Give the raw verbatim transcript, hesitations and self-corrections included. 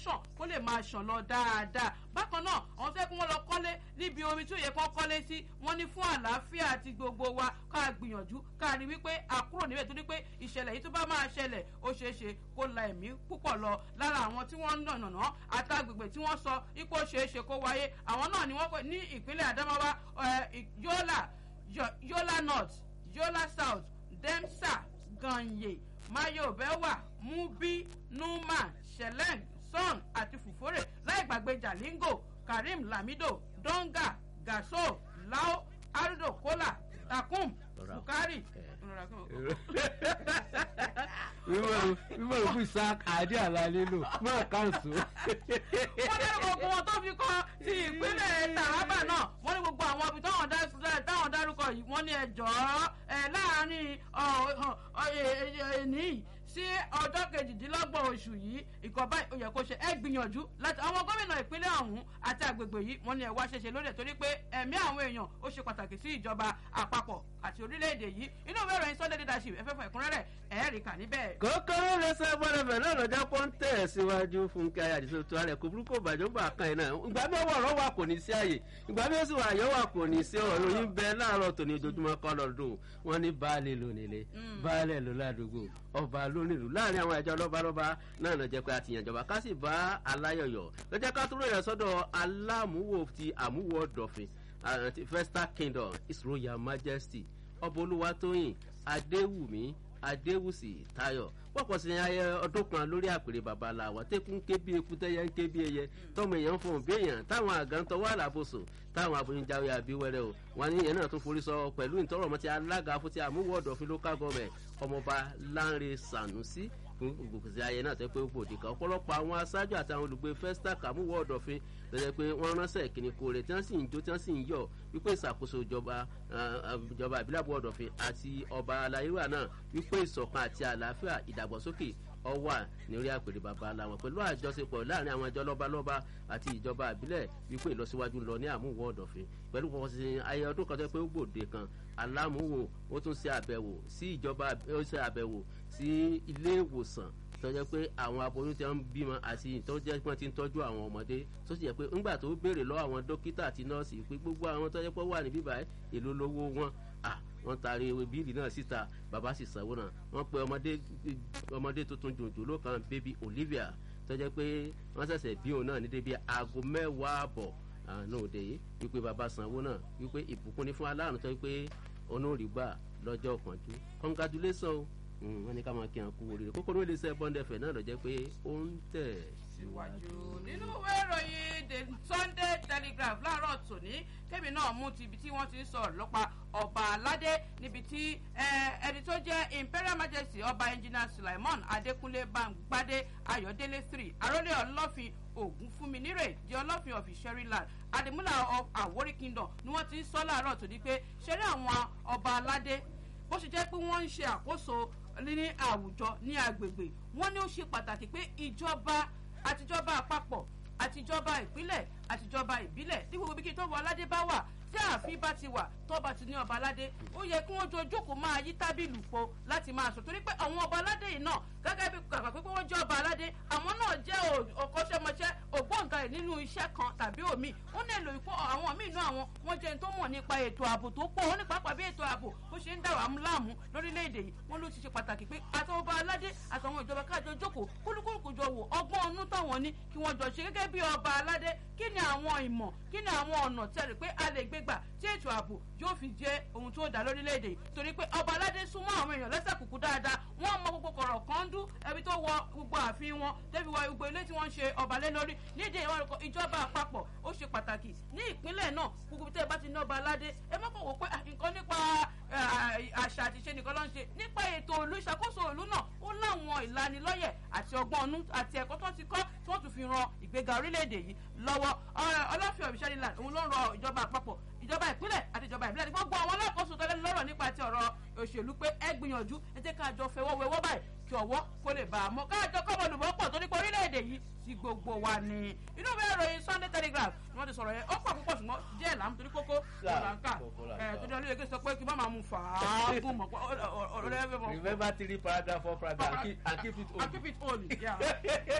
ṣàn kó lè máa ṣàn lọ dáadáa. Bákan náà àwọn fẹ́ kí wọ́n lọ kọ́lé níbi omi tí ó yẹ kán kọ́lé sí, wọ́n ní fún àlàáfíà àti gbogbo wa ká gbìyànjú ká rí wípé a kúrò níbẹ̀ torí pé ìṣẹ̀lẹ̀ yìí tó bá máa ṣẹlẹ̀ ó ṣeé ṣe kó la ẹ̀mí púpọ̀ lọ. Lára àwọn tí wọ́n ń nànàná àtàgbègbè tí wọ́n sọ ipò ṣeé ṣe kó wáyé, àwọn náà ni wọ́n pè ní ìpínlẹ̀ Adamawa, Yola Yola North, Yola South, Demsa, Ganye, Mayobewa, Mubi, Numa, Sheleng, Song àti Fufore, láì gbàgbé Jalingo, Karim Lamido, Donga, Gaso, Lao, Ardo Kola, Takum, Bukari. Mímọ̀ ìlú Isaac Adé Àlàlé lò máa kánṣó. Wọ́n ní gbogbo wọn tó fi kọ́ ti ìpínlẹ̀ Taraba náà, wọ́n ní gbogbo àwọn ibi táwọn dárúkọ yìí, wọ́n ní ẹjọ́ láàárín ẹni sí ọjọ́ kejìdínlọ́gbọ̀n oṣù yìí ìkọ̀bá ó yẹ kó ṣe ẹ gbìyànjú láti àwọn gómìnà ìpínlẹ̀ ọ̀hún àti àgbègbè yìí wọ́n ní ẹ wá ṣẹṣẹ lórí ẹ̀ torí pé ẹ̀mí àwọn èèyàn ó ṣe pàtàkì sí ìjọba àpapọ̀ àti orílẹ̀-èdè yìí. Inú ìwé ìròyìn Sunday leadership ẹ fẹ́ fọ ẹ̀kúnrẹ́rẹ́ ẹ̀ẹ́rìkà níbẹ̀. kókóró lẹsẹ bọlẹbẹ náà lọjọ pọńtẹ síwájú Fúnkẹ́ Ayádìsọ tó rẹ kò burúkú bàjọ́ gbà kan ẹ̀ náà ìgbà mi ọwọ́ ọ̀rọ̀ wà kò ní sí àyè ìgbà mi ó sì wà àyọ̀ wà kò ní sí ọ̀rọ̀ lóyún bẹ́ẹ̀ láàárọ̀ tòní ojoojúmọ́ kọ́ lọ́dún wọn ní baálé lónílé baálé ló ládùúgbò ọba lónìlú láàrin àwọn ẹjọ́ lọ́balọ́ba náà lọ jẹ́ pé àtìyànjọba ká sì bá aláyọ̀yọ̀ lọ́jọ́ ká tó rẹ̀ sọ́dọ̀ alámúwò ti àmúwò ọ̀dọ̀fin Festa Kingdom His Royal Majesty ọba Olúwatóyìn Adéwùmí Adéwùsì Táyọ̀ pọ̀pọ̀ sí ayẹ ọdún kan lórí àpèrè babalà àwọn tẹ́kùn ké bí eku tẹ́yẹ ń ké bí ẹyẹ tọmọ èèyàn fún òbí èèyàn táwọn àgántọ́ wà lábòsò táwọn aboyúnjáwé àbíwẹ́rẹ́ o wọn ní ìyẹn náà tún forí sọ pẹ̀lú ìtọ́rọ̀mọ́ ti alága fún ti àmúwò ọ̀dọ̀fin local government ọmọọba Lánrè Sànúsí fún gbogbo ayé náà tẹ́ pé ó gbòdì kan ọ̀pọ̀lọpọ̀ àwọn aṣáájú àtàwọn olùgbé Festa àmúwò ọ̀dọ̀fin tẹ́lẹ̀ pé wọ́n ránṣẹ́ ìkíni kóore tí wọ́n sì ń jó tí wọ́n sì ń yọ̀ wípé ìṣàkóso ìjọba ìjọba ìbílẹ̀ ọ̀dọ̀fin àti ọba aláyéwà náà wípé ìṣọ̀kan àti àlàáfíà ìdàgbàsókè ó wà ní orí àpèrè bàbá làwọn pẹ̀lú àjọṣepọ̀ láàrin àwọn ìjọ lọ́balọ́ba àti ìjọba ìbílẹ̀ wípé ìlọsíwájú lọ ní àmúwò ọ̀dọ̀fin pẹ̀lú fọwọ́sí ayẹyẹ ọdún kan tó pé ó gbòde kan alámúwò ó tún ṣe àbẹ̀wò sí ìjọba ó ṣe àbẹ̀wò sí ilé ìwòsàn tó jẹ́ pé àwọn aboyún tí wọ́n ń bímọ àti ìtọ́jú pọ́n ti ń tọ́jú àwọn ọmọdé tó sì jẹ́ pé ńgbà tó béèrè lọ́wọ́ àwọn dókítà àti nọ́ọ̀sì pé gbogbo àwọn tó jẹ́ pé wà ní bíbá èlò lówó wọn wọ́n taari ewé bíìlì náà síta bàbá sì sanwó náà wọ́n pe ọmọdé ọmọdé tuntun jòjòló kan baby Olivia tó jẹ́ pé wọ́n ṣẹ̀ṣẹ̀ bí òun náà ní débi aago mẹ́wàá àbọ̀ àná òde yìí wípé bàbá sanwó náà wípé ìbùkún ní fún aláàrùn tó wípé onóòrì gbà lọ́jọ́ ìpọ́njú congratulations wọ́n ní ká máa kí wọn kú oríire kókó ló lè ṣe bọ́ndẹ̀fẹ̀ náà lọ jẹ́ pé ó ń tẹ̀ síwájú. Nínú ìwé ìròyìn The Sunday Telegraph láàárọ̀ tòní kébì náà mú ti ibi tí wọ́n ti ń sọ̀rọ̀ lọ́pa ọba aládé níbi tí ẹni tó jẹ́ Imperial Majesty ọba Engineer Sulaiman Adékúnlé Bámgbádé Ayọ̀délé three Arólé Ọlọ́fin Ògúnfúnminírè di Ọlọ́fin of Ìṣẹ́ríland Àdìmúlà of Àwórì Kingdom ni wọ́n ti ń sọ láàárọ̀ tòní pé ṣeré àwọn ọba aládé bó ṣe jẹ́ pé wọ́n ń ṣe àkóso ní àwùjọ ní agbègbè wọ́n ní ó ṣe pàtàkì pé ìjọba àtijọba àpapọ̀ àtijọba ìpínlẹ̀ àtijọba ìbílẹ̀ ní gbogbo bí kí tó wọ aládé bá wà tí ààfin bá ti wà tọ́ba ti ní ọba aládé ó yẹ kí wọ́n jọ jókòó máa yí tábìlì po láti máa sọ torí pé àwọn ọba aládé yìí náà gẹ́gẹ́ bí kàkà pé wọ́n jẹ́ ọba aládé àwọn náà jẹ́ ọ̀kọ́ṣẹ́mọṣẹ́ ògbóǹtarì nínú iṣẹ́ kan tàbí omi wọ́n lè lò ìpò àwọn míì náà àwọn wọ́n jẹ́ tó mọ̀ nípa ètò ààbò tó pọ̀ wọ́n ní pàápàá bí ètò ààbò bó ṣe ń dà wá láàmú lórílẹ̀‐èdè yìí wọ́n ló ti ṣe pàtàkì pé àtàwọn ọba aládé àtàwọn ìjọba káàjọ jókòó kúlúkúlùkù jọ wò ọgbọ́n ọnú táwọn ní kí wọ́n jọ ṣe gẹ́gẹ́ bí ọba aládé kí ni àwọn ìmọ̀ kí ni àwọn ọ̀nà tẹ̀rẹ̀ pé a lè gbégbà tí ètò ààbò yóò fi jẹ́ ohun tó dá lórílẹ̀‐èdè yìí torí pé ọba aládé súnmọ́ àwọn èèyàn lẹ́sẹ̀ kùkú dáadáa wọ́n mọ gbogbo kọ̀rọ̀ kan dú ẹbí tó wọ gbogbo ààfin wọn débi wọ gbogbo ilé tí wọ́n ń ṣe ọba lé lórí nídìí ìwọ̀n ìjọba àpapọ̀ ó ṣe pàtàkì ní ìpínlẹ̀ náà gbogbo tẹ́ ẹ bá ti ní ọba aládé ẹ má kọ̀ wò pé nǹkan nípa àṣà àti ìṣe nìkan ló ń ṣe nípa ètò òlu ìṣàkóso òlu náà ó láwọn ìlanilọ́yẹ̀ àti ọgbọ́n ọnú àti ẹ̀kọ́ tó ti kọ́ tí wọ́n tún fi ran ìgbéga orílẹ̀-èdè yìí lọ́wọ́ Ọlọ́fin of Ìṣẹ́ríland òun ló ń rọ ìjọba àpapọ̀ ìjọba ìpínlẹ̀ àti ìjọba ìbílẹ̀ ní gbogbo àwọn alákòóso tó lẹ́nu lọ́rọ̀ nípa ti ọ̀rọ̀ òṣèlú pé ẹ gbìyànjú ẹ jẹ́ ká jọ fẹwọ́ wẹwọ́ báyìí kí ọwọ́ kó lè bá a mọ́ káàjọ kọ́mọ olùbọ́ pọ̀ tó nípa orílẹ̀-èdè yìí sí gbogbo wa ni. Inú ìwé ìròyìn Sunday Telegraph ni wọ́n ti sọ̀rọ̀ yẹn ó pọ̀ púpọ̀ ṣùgbọ́n díẹ̀ là ń torí kókó làǹkà ẹ̀ tó ní olóyè kí sọ pé kí má máa mú fàágùn mọ̀ remember three paragraph four paragraph and keep it holy.